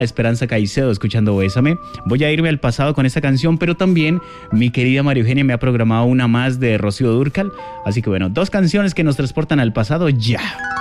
Esperanza Caicedo escuchando Bésame. Voy a irme al pasado con esta canción, pero también mi querida María Eugenia me ha programado una más de Rocío Dúrcal. Así que bueno, 2 canciones que nos transportan al pasado ya.